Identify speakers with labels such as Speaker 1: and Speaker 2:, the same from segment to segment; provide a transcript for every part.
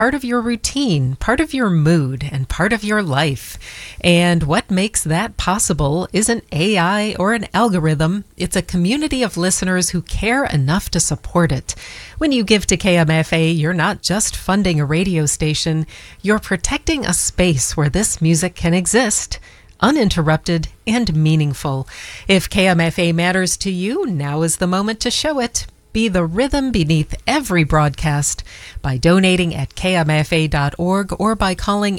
Speaker 1: part of your routine, part of your mood, and part of your life. And what makes that possible isn't AI or an algorithm. It's a community of listeners who care enough to support it. When you give to KMFA, you're not just funding a radio station, you're protecting a space where this music can exist, uninterrupted and meaningful. If KMFA matters to you, now is the moment to show it. Be the rhythm beneath every broadcast by donating at kmfa.org or by calling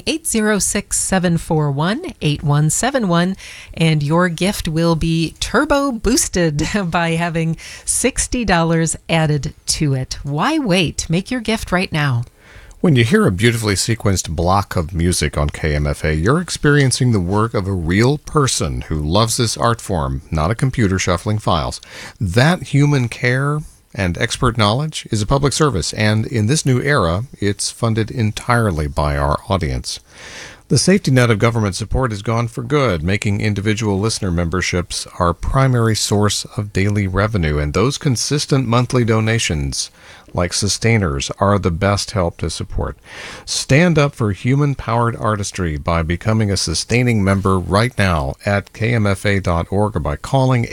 Speaker 1: 806-741-8171, and your gift will be turbo boosted by having $60 added to it. Why wait? Make your gift right now.
Speaker 2: When you hear a beautifully sequenced block of music on KMFA, you're experiencing the work of a real person who loves this art form, not a computer shuffling files. That human care and expert knowledge is a public service, and in this new era, it's funded entirely by our audience. The safety net of government support is gone for good, making individual listener memberships our primary source of daily revenue, and those consistent monthly donations, like sustainers, are the best help to support. Stand up for human-powered artistry by becoming a sustaining member right now at kmfa.org or by calling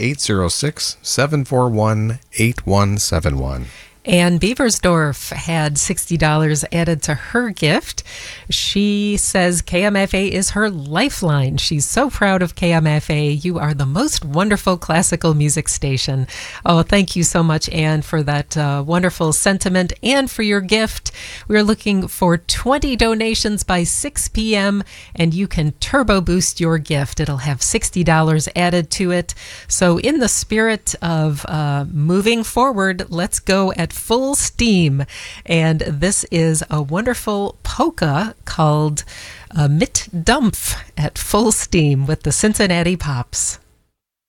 Speaker 2: 806-741-8171.
Speaker 1: Ann Beversdorf had $60 added to her gift. She says KMFA is her lifeline. She's so proud of KMFA. You are the most wonderful classical music station. Oh, thank you so much, Ann, for that wonderful sentiment and for your gift. We're looking for 20 donations by 6 p.m., and you can turbo boost your gift. It'll have $60 added to it. So in the spirit of moving forward, let's go at full steam. And this is a wonderful polka called Mit Dumpf at full steam with the Cincinnati Pops.